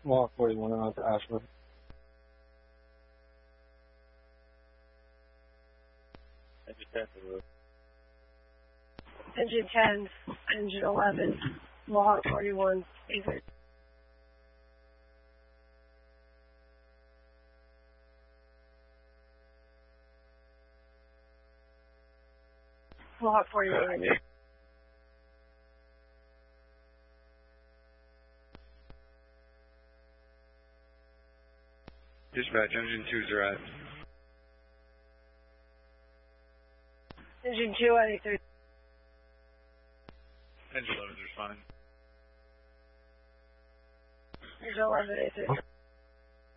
Mohawk 41 out to Ashford. Engine 10, engine 11, Mohawk 41, Eastern. Mohawk 41. Dispatch, engine 2's arrived. Engine 2 at 830. Engine 11's responding. Engine 11 at 830.